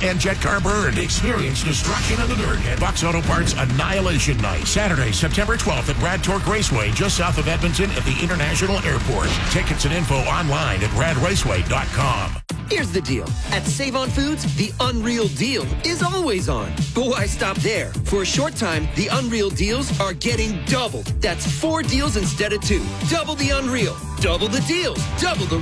and Jet Car Burned. Experience destruction in the dirt at Bucks Auto Parts Annihilation Night, Saturday, September 12th at Rad Torque Raceway, just south of Edmonton at the International Airport. Tickets and info online at radraceway.com. Here's the deal. At Save-On Foods, the Unreal Deal is always on. But why stop there? For a short time, the Unreal Deals are getting doubled. That's 4 deals instead of 2. Double the Unreal. Double the deals. Double the